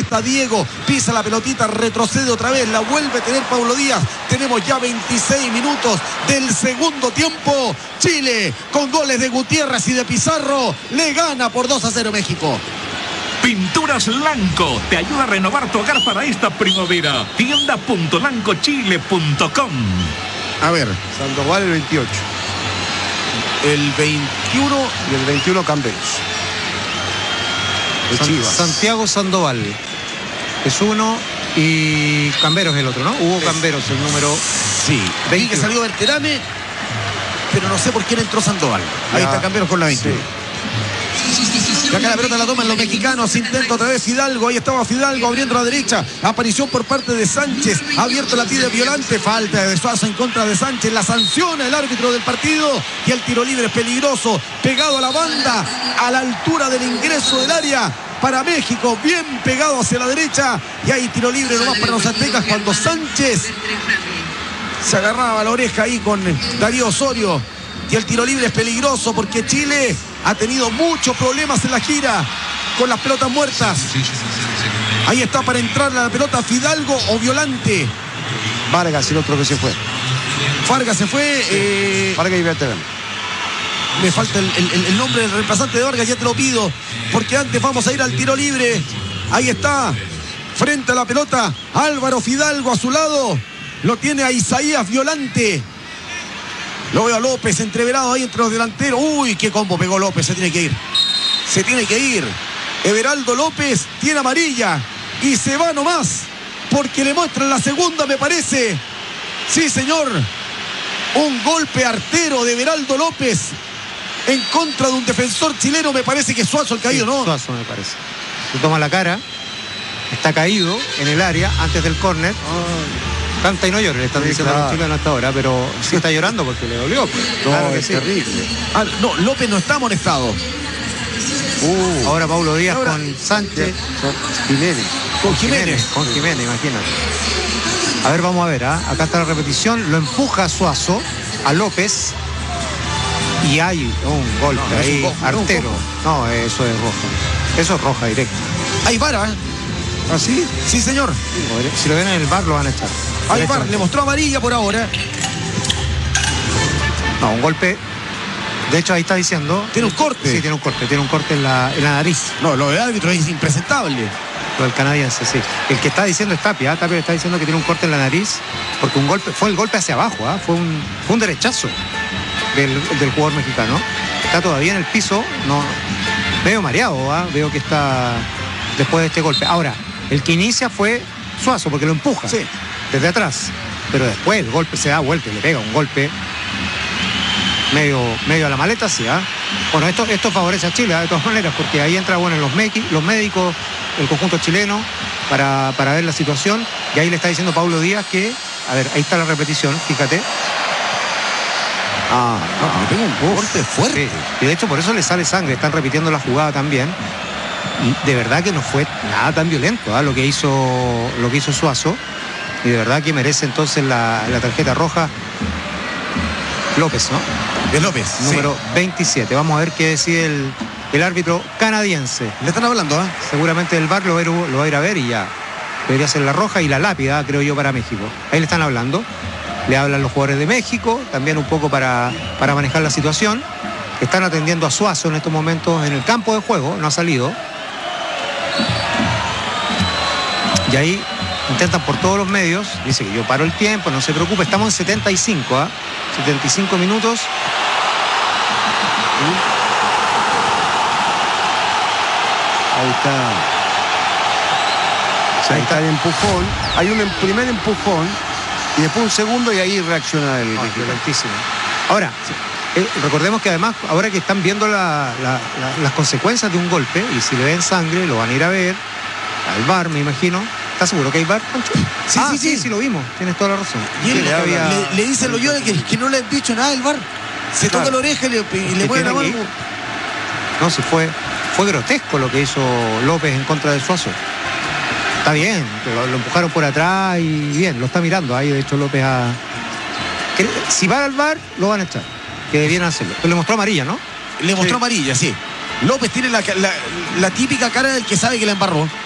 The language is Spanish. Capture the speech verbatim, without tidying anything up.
está Diego, pisa la pelotita, retrocede otra vez, la vuelve a tener Paulo Díaz. Tenemos ya veintiséis minutos del segundo tiempo. Chile, con goles de Gutiérrez y de Pizarro, le gana por dos a cero México. Pinturas Lanco te ayuda a renovar tu hogar para esta primavera. tienda punto lanco chile punto com. A ver, Sandoval el veintiocho. el veintiuno Y el veintiuno Camberos. De San- Chivas. Santiago Sandoval es uno y Camberos es el otro, ¿no? Hugo Camberos, el número. sí, vi que veintiuno. salió Berterame, pero no sé por quién entró Sandoval. Ahí Ya, está Camberos con la veintiuno. sí. Y acá la pelota la toman los mexicanos, intenta otra vez Fidalgo, ahí estaba Fidalgo abriendo a la derecha, aparición por parte de Sánchez, abierto la pide Violante, falta de Suazo en contra de Sánchez, la sanciona el árbitro del partido y el tiro libre es peligroso, pegado a la banda, a la altura del ingreso del área para México, bien pegado hacia la derecha y hay tiro libre nomás para los aztecas cuando Sánchez se agarraba la oreja ahí con Darío Osorio. Y el tiro libre es peligroso porque Chile ha tenido muchos problemas en la gira con las pelotas muertas. Ahí está para entrar la pelota Fidalgo o Violante. Vargas, el otro que se fue. Vargas se fue. Eh, Vargas y Berterame. me falta el, el- el nombre del reemplazante de Vargas, ya te lo pido. Porque antes vamos a ir al tiro libre. Ahí está. Frente a la pelota. Álvaro Fidalgo a su lado. Lo tiene a Isaías Violante. Lo veo a López entreverado ahí entre los delanteros. Uy, qué combo pegó López. Se tiene que ir. Se tiene que ir. Everaldo López tiene amarilla. Y se va nomás. Porque le muestran la segunda, me parece. Sí, señor. Un golpe artero de Everaldo López en contra de un defensor chileno. Me parece que es Suazo el caído, Sí, ¿no? Suazo, me parece. Se toma la cara. Está caído en el área antes del córner. Canta y no llore, le están Sí, diciendo a claro. los chilenos hasta ahora, pero sí está llorando porque le dolió. Pues. No, Claro que es sí. terrible. Ah, no, López no está amonestado. Uh, Ahora Paulo Díaz Ahora- con Sánchez. son Jiménez. Con Jiménez. Con Jiménez, imagínate. A ver, vamos a ver, ¿ah? Acá está la repetición. Lo empuja Suazo a López. Y hay un golpe No, es un ahí, cojo, no, un artero. No, eso es roja. Eso es roja directa. Hay vara, ¿eh? ¿Ah, sí? Sí, señor. Si lo ven en el bar, lo van a echar. Hay Derecho. VAR, le mostró amarilla por ahora. No, un golpe. De hecho, ahí está diciendo. Tiene un corte. Sí, tiene un corte. Tiene un corte en la, en la nariz. No, lo del árbitro es impresentable. Lo del canadiense, sí. El que está diciendo es Tapia. ¿eh? Tapia está diciendo que tiene un corte en la nariz. Porque un golpe, fue el golpe hacia abajo. ¿eh? Fue, un, fue un derechazo del, del jugador mexicano. Está todavía en el piso. No, medio mareado. ¿eh? Veo que está después de este golpe. Ahora, el que inicia fue Suazo porque lo empuja. Sí. Desde atrás. Pero después el golpe se da vuelta y le pega un golpe medio, medio a la maleta, sí. ¿eh? Bueno, esto, esto favorece a Chile, ¿eh? De todas maneras, porque ahí entra bueno los, mequi, los médicos, el conjunto chileno, para, para ver la situación. Y ahí le está diciendo Paulo Díaz que, a ver, ahí está la repetición, fíjate. Ah, no, le pegó un corte fuerte. Sí, y de hecho por eso le sale sangre, están repitiendo la jugada también. Y de verdad que no fue nada tan violento, ¿eh? lo que hizo lo que hizo Suazo. Y de verdad que merece entonces la, la tarjeta roja López, ¿no? De López. Número Sí. veintisiete. Vamos a ver qué decide el, el árbitro canadiense. Le están hablando, ¿eh? Seguramente el V A R lo va, a ir, lo va a ir a ver y ya debería ser la roja y la lápida, creo yo, para México. Ahí le están hablando. Le hablan los jugadores de México, también un poco para, para manejar la situación. Están atendiendo a Suazo en estos momentos en el campo de juego, no ha salido. Y ahí intentan por todos los medios, dice que yo paro el tiempo, no se preocupe, estamos en setenta y cinco, ¿eh? setenta y cinco minutos. Ahí está. Ahí está el empujón. Hay un em- primer empujón y después un segundo y ahí reacciona el No, equipo. violentísimo. Ahora, eh, recordemos que además, ahora que están viendo la- la- la- las consecuencias de un golpe, y si le ven sangre, lo van a ir a ver, al V A R, me imagino. ¿Estás seguro que hay V A R, Pancho? Sí, Ah, sí, sí. sí lo vimos, tienes toda la razón. Y él Sí, le, había- le- le dice lo yo que, que no le han dicho nada del VAR. Se toca Claro. la oreja y le, y le que mueve la tiene mano. que- No, si fue, fue grotesco lo que hizo López en contra de Suazo. Está bien, lo, lo empujaron por atrás y bien, lo está mirando ahí, de hecho López a... que- Si va al V A R, lo van a echar, que debieran hacerlo. Pero le mostró amarilla, ¿no? Le mostró Sí. amarilla, sí. López tiene la, la- la típica cara del que sabe que la embarró.